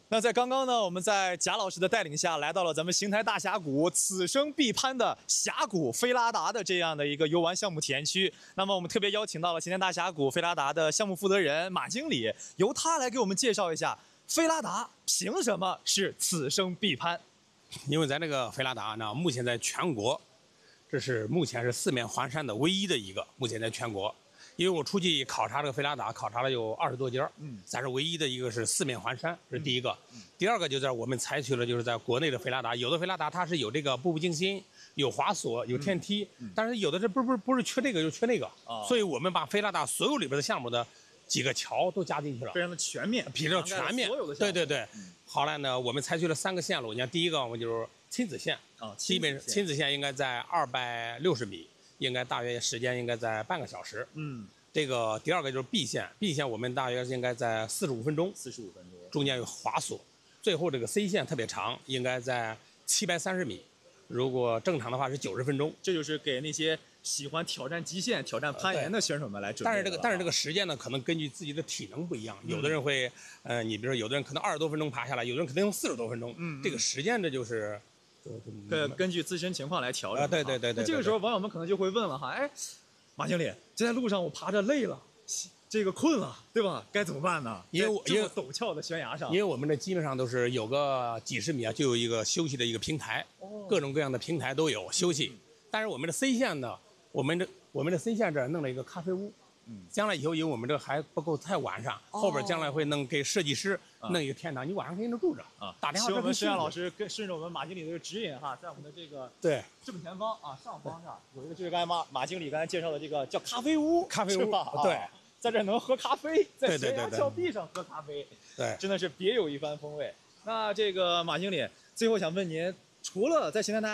那在刚刚呢，我们在贾老师的带领下，来到了咱们邢台大峡谷此生必攀的峡谷菲拉达的这样的一个游玩项目体验区。那么我们特别邀请到了邢台大峡谷菲拉达的项目负责人马经理，由他来给我们介绍一下菲拉达凭什么是此生必攀。 因为咱这个菲拉达呢，目前在全国，这是目前是四面环山的唯一的一个，目前在全国。因为我出去考察这个菲拉达，考察了有20多家，咱是唯一的一个是四面环山，这是第一个。第二个就是我们采取了就是在国内的菲拉达，有的菲拉达它是有这个步步惊心，有滑索，有天梯，但是有的是不是缺这个就缺那个，所以我们把菲拉达所有里边的项目的几个桥都加进去了， 非常的全面， 比较全面。对。后来呢，我们采取了3个线路，你看第一个我们就是亲子线基本亲子线应该在260米。应该大约时间应该在半个小时。这个第二个就是 B 线我们大约应该在45分钟，中间有滑索。最后这个 C 线特别长，应该在730米。如果正常的话是90分钟。 这就是给那些喜欢挑战极限、挑战攀岩的选手们来准备的。 但是这个时间呢，可能根据自己的体能不一样，有的人会，你比如说有的人可能20多分钟爬下来，有的人可能用40多分钟。这个时间这就是。 根据自身情况来调整。 对。 那这个时候网友们可能就会问了哈，哎，马经理，这在路上我爬着累了，这个困了，对吧？该怎么办呢？因为陡峭的悬崖上， 因为我们这基本上都是有个几十米啊，就有一个休息的一个平台，各种各样的平台都有休息。但是我们的 C 线呢，我们的 C 线这儿弄了一个咖啡屋。将来以后因为我们这还不够太晚上，后边将来会弄给设计师弄一个天堂，你晚上可以那住着打电话。 我们石阳老师顺着我们马经理的指引哈，在我们的这个正前方上方上有一个就是刚才马经理刚才介绍的这个叫咖啡屋，是吧？ 对， 在这能喝咖啡，在悬崖峭壁上喝咖啡， 对， 真的是别有一番风味。那这个马经理最后想问您，除了在邢台大